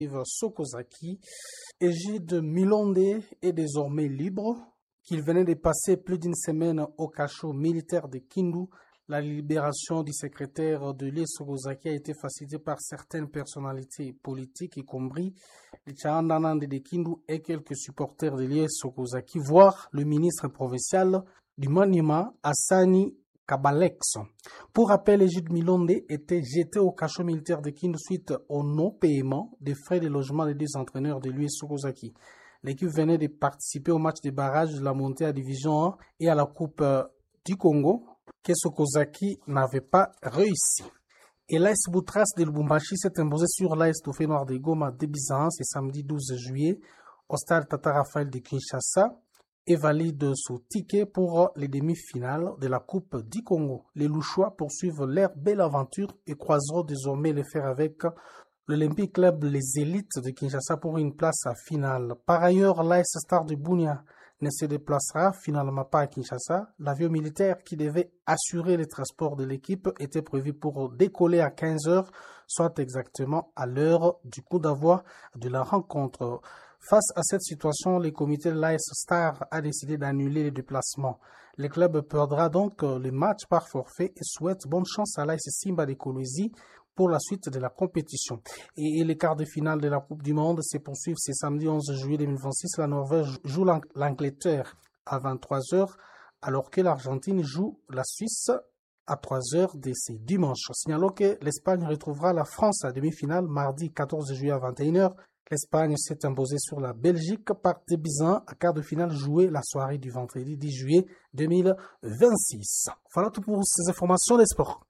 Sokozaki. Egide Milonde est désormais libre. Qu'il venait de passer plus d'une semaine au cachot militaire de Kindu, la libération du secrétaire de l'Ie Sokozaki a été facilitée par certaines personnalités politiques, y compris les Tchahandanande de Kindu et quelques supporters de l'Ie Sokozaki, voire le ministre provincial du Maniema, Hassani Kabalex. Pour rappel, Egide Milonde était jeté au cachot militaire de Kindu suite au non-paiement des frais de logement des deux entraîneurs de l'Ie Sokozaki. L'équipe venait de participer au match de barrage de la montée à Division 1 et à la Coupe du Congo que Sokozaki n'avait pas réussi. Et l'AS Boutras de Lubumbashi s'est imposé sur l'AS Dauphin Noir de Goma de Byzance ce samedi 12 juillet au stade Tata Raphaël de Kinshasa et valide son ticket pour les demi-finales de la Coupe du Congo. Les Louchois poursuivent leur belle aventure et croiseront désormais les fers avec l'Olympique Club Les Élites de Kinshasa pour une place à finale. Par ailleurs, l'AS Star de Bunia ne se déplacera finalement pas à Kinshasa. L'avion militaire qui devait assurer le transport de l'équipe était prévu pour décoller à 15h, soit exactement à l'heure du coup d'envoi de la rencontre. Face à cette situation, le comité de l'AS Star a décidé d'annuler les déplacements. Le club perdra donc le match par forfait et souhaite bonne chance à l'AS Simba de Kolwezi pour la suite de la compétition. Et les quarts de finale de la Coupe du Monde se poursuivent ce samedi 11 juillet 2026. La Norvège joue l'Angleterre à 23h, alors que l'Argentine joue la Suisse à 3h de ce dimanche. Signalons que l'Espagne retrouvera la France à demi-finale mardi 14 juillet à 21h. L'Espagne s'est imposée sur la Belgique par 2-1 à quart de finale joué la soirée du vendredi 10 juillet 2026. Voilà tout pour ces informations des sports.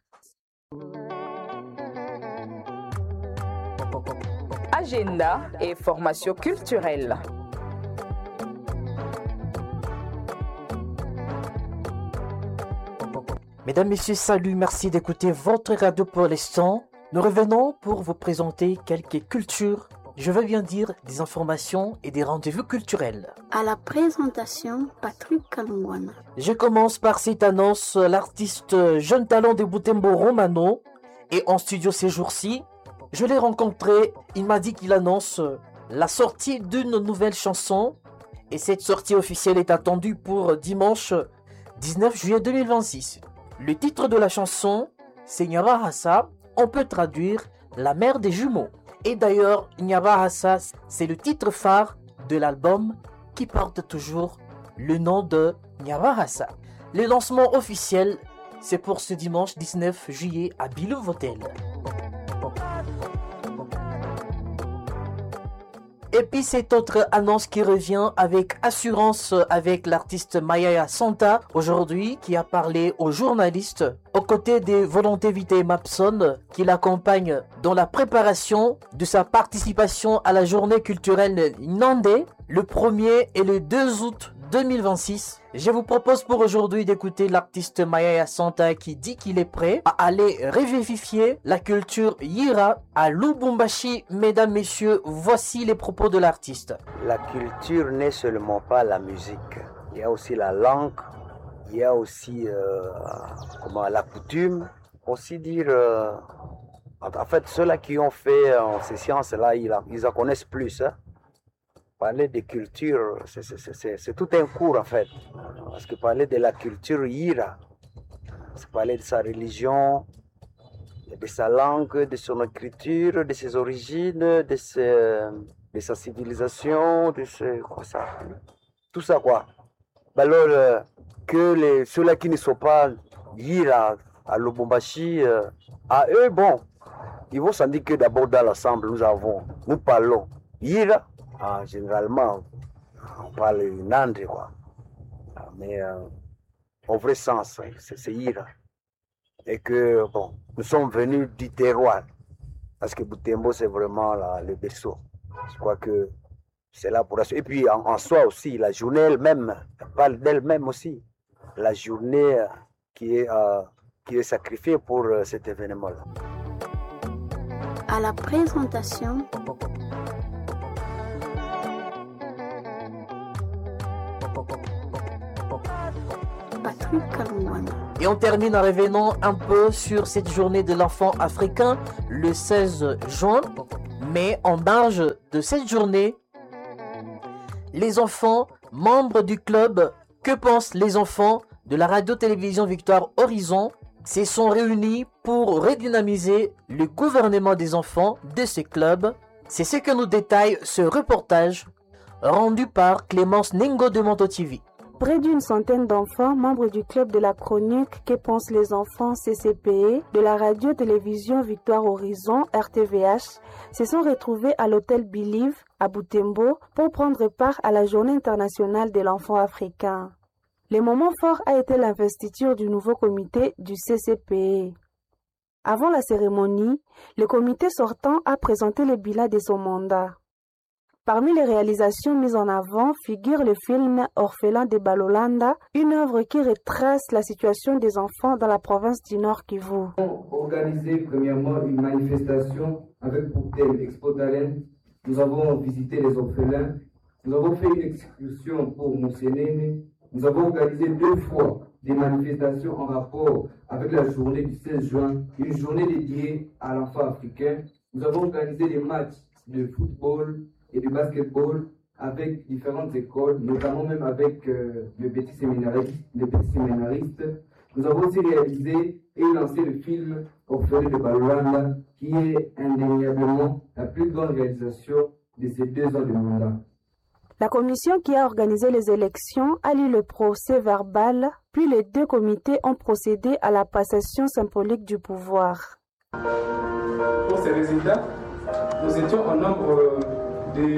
Agenda et formation culturelle. Mesdames, Messieurs, salut, merci d'écouter votre radio pour l'instant. Nous revenons pour vous présenter quelques cultures, je veux bien dire des informations et des rendez-vous culturels. À la présentation, Patrick Kalungwana. Je commence par cette annonce, l'artiste jeune talent de Butembo Romano est en studio ces jours-ci. Je l'ai rencontré, il m'a dit qu'il annonce la sortie d'une nouvelle chanson et cette sortie officielle est attendue pour dimanche 19 juillet 2026. Le titre de la chanson, c'est Nyabahasa, on peut traduire la mère des jumeaux. Et d'ailleurs, Nyabahasa, c'est le titre phare de l'album qui porte toujours le nom de Nyabahasa. Le lancement officiel, c'est pour ce dimanche 19 juillet à Bilou-Votel. Et puis cette autre annonce qui revient avec assurance avec l'artiste Mayaya Santa aujourd'hui qui a parlé aux journalistes aux côtés des Volonté Vitae Mapson qui l'accompagnent dans la préparation de sa participation à la journée culturelle Nandé le 1er et le 2 août 2026. Je vous propose pour aujourd'hui d'écouter l'artiste Mayaya Santa qui dit qu'il est prêt à aller revivifier la culture Yira à Lubumbashi. Mesdames, messieurs, voici les propos de l'artiste. La culture n'est seulement pas la musique. Il y a aussi la langue, il y a aussi la coutume. Aussi dire, en fait, ceux-là qui ont fait ces sciences-là, ils en connaissent plus. Hein. Parler de culture, c'est tout un cours en fait. Parce que parler de la culture Yira, c'est parler de sa religion, de sa langue, de son écriture, de ses origines, de sa civilisation, tout ça quoi. Alors que ceux-là qui ne sont pas Yira à Lubumbashi, à eux, bon, ils vont s'en dire que d'abord dans l'ensemble, nous parlons Yira. Généralement, on parle Nandé, quoi. Mais au vrai sens, c'est Yira. Et que, bon, nous sommes venus du terroir. Parce que Butembo, c'est vraiment le berceau. Je crois que c'est là pour... Et puis, en soi aussi, la journée elle-même, elle parle d'elle-même aussi. La journée qui est sacrifiée pour cet événement-là. À la présentation... Et on termine en revenant un peu sur cette journée de l'enfant africain le 16 juin. Mais en marge de cette journée, les enfants, membres du club Que pensent les enfants de la radio-télévision Victoire Horizon se sont réunis pour redynamiser le gouvernement des enfants de ce club. C'est ce que nous détaille ce reportage rendu par Clémence Nengo de Monto TV. Près d'une centaine d'enfants, membres du club de la chronique Que pensent les enfants CCPE de la radio-télévision Victoire Horizon RTVH, se sont retrouvés à l'hôtel Believe à Butembo pour prendre part à la journée internationale de l'enfant africain. Le moment fort a été l'investiture du nouveau comité du CCPE. Avant la cérémonie, le comité sortant a présenté le bilan de son mandat. Parmi les réalisations mises en avant figure le film Orphelin de Balolanda, une œuvre qui retrace la situation des enfants dans la province du Nord Kivu. Nous avons organisé premièrement une manifestation avec pour thème Expo Talent. Nous avons visité les orphelins. Nous avons fait une excursion pour Moussénéné. Nous avons organisé 2 fois des manifestations en rapport avec la journée du 16 juin, une journée dédiée à l'enfant africain. Nous avons organisé des matchs de football et de basketball avec différentes écoles, notamment même avec les petits séminaristes. Nous avons aussi réalisé et lancé le film Orphelin de Balolanda, qui est indéniablement la plus grande réalisation de ces 2 ans de mandat. La commission qui a organisé les élections a lu le procès verbal, puis les 2 comités ont procédé à la passation symbolique du pouvoir. Pour ces résultats, nous étions en nombre de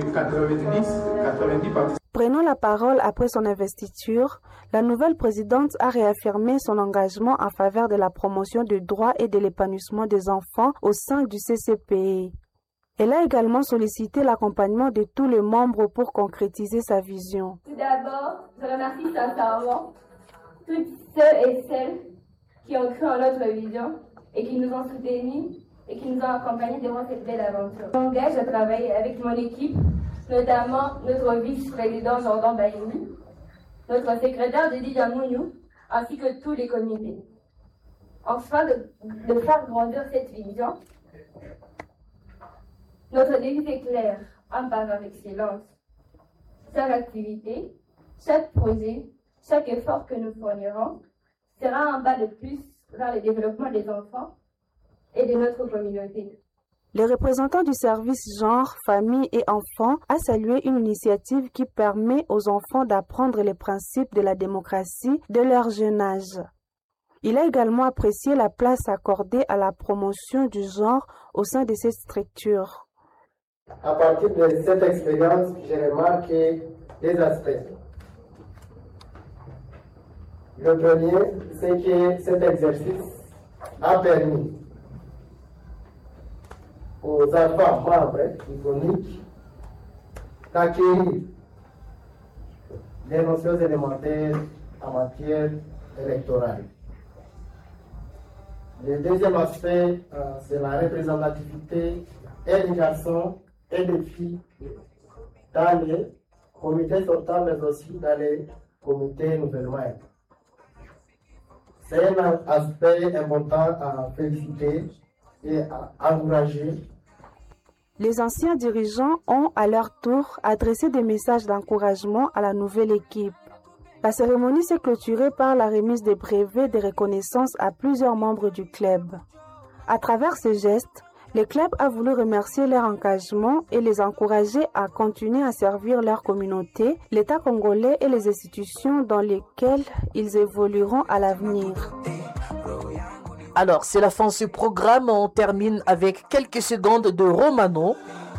90 participants. Prenant la parole après son investiture, la nouvelle présidente a réaffirmé son engagement en faveur de la promotion des droits et de l'épanouissement des enfants au sein du CCPE. Elle a également sollicité l'accompagnement de tous les membres pour concrétiser sa vision. Tout d'abord, je remercie sincèrement tous ceux et celles qui ont cru en notre vision et qui nous ont soutenus et qui nous ont accompagnés durant cette belle aventure. Je m'engage à travailler avec mon équipe, notamment notre vice-président Jordan Baïmi, notre secrétaire Dédi Jamounou, ainsi que tous les comités. Enfin, de faire grandir cette vision. Notre devise est claire, un pas avec excellence. Chaque activité, chaque projet, chaque effort que nous fournirons sera un pas de plus vers le développement des enfants et de notre communauté. Le représentant du service genre, famille et enfants a salué une initiative qui permet aux enfants d'apprendre les principes de la démocratie de leur jeune âge. Il a également apprécié la place accordée à la promotion du genre au sein de cette structure. À partir de cette expérience, j'ai remarqué des aspects. Le premier, c'est que cet exercice a permis aux enfants membres du chronique d'acquérir des notions élémentaires en matière électorale. Le deuxième aspect, c'est la représentativité et des garçons et des filles dans les comités sortants, mais aussi dans les comités nouvellement. C'est un aspect important à féliciter et à encourager. Les anciens dirigeants ont à leur tour adressé des messages d'encouragement à la nouvelle équipe. La cérémonie s'est clôturée par la remise des brevets de reconnaissance à plusieurs membres du club. À travers ce geste, le club a voulu remercier leur engagement et les encourager à continuer à servir leur communauté, l'État congolais et les institutions dans lesquelles ils évolueront à l'avenir. Alors, c'est la fin de ce programme. On termine avec quelques secondes de Romano.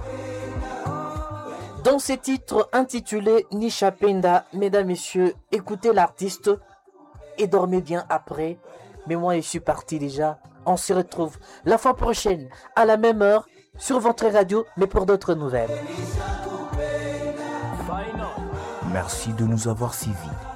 Dans ce titre intitulé Nisha Penda, mesdames, messieurs, écoutez l'artiste et dormez bien après. Mais moi, je suis parti déjà. On se retrouve la fois prochaine à la même heure sur votre radio, mais pour d'autres nouvelles. Merci de nous avoir suivis.